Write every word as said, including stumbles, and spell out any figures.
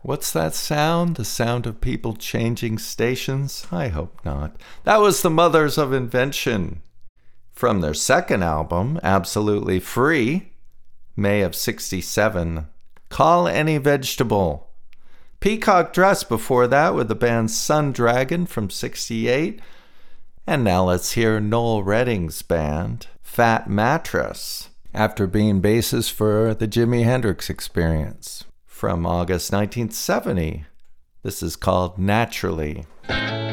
What's that sound? The sound of people changing stations? I hope not. That was the Mothers of Invention. From their second album, Absolutely Free, May of sixty-seven, Call Any Vegetable. Peacock Dress before that with the band Sun Dragon from sixty-eight. And now let's hear Noel Redding's band, Fat Mattress, after being bassist for the Jimi Hendrix Experience. From August nineteen seventy, this is called Naturally.